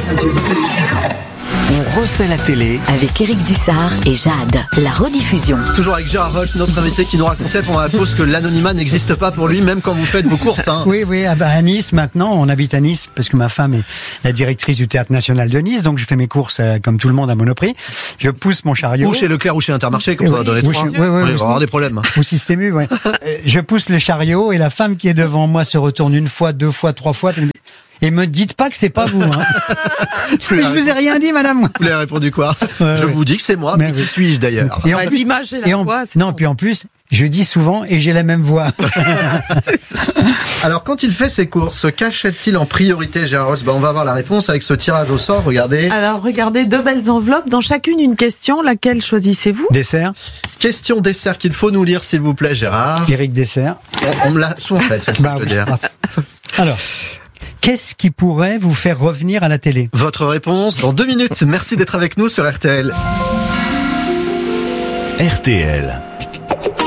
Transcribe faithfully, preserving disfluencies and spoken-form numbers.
On refait la télé avec Éric Dussard et Jade. La rediffusion. Toujours avec Gérard Rolf, notre invité qui nous racontait pendant la pause que l'anonymat n'existe pas pour lui, même quand vous faites vos courses. Hein. Oui, oui, à, à Nice maintenant, on habite à Nice parce que ma femme est la directrice du Théâtre National de Nice, donc je fais mes courses euh, comme tout le monde à Monoprix. Je pousse mon chariot. Ou chez Leclerc ou chez Intermarché, quand oui, on va dans les oui, trois. Oui, oui, on oui, va avoir des problèmes. Ou Système U, ouais. Je pousse le chariot et la femme qui est devant moi se retourne une fois, deux fois, trois fois. Et me dites pas que c'est pas vous, hein. Je vous ai rien dit, madame. Vous lui avez répondu quoi? Ouais, Je ouais. vous dis que c'est moi, mais, mais qui suis-je d'ailleurs? Et en plus, l'image et la et en, voix, non, puis en plus, je dis souvent et j'ai la même voix. Alors, quand il fait ses courses, qu'achète-t-il en priorité, Gérard Rolf? Ben, on va voir la réponse avec ce tirage au sort. Regardez. Alors, regardez, deux belles enveloppes. Dans chacune, une question. Laquelle choisissez-vous? Dessert. Question dessert qu'il faut nous lire, s'il vous plaît, Gérard. Éric Dessert. On, on me l'a soit en fait, celle-ci, bah, je veux oui. dire. Alors. Qu'est-ce qui pourrait vous faire revenir à la télé? Votre réponse dans deux minutes. Merci d'être avec nous sur R T L. R T L.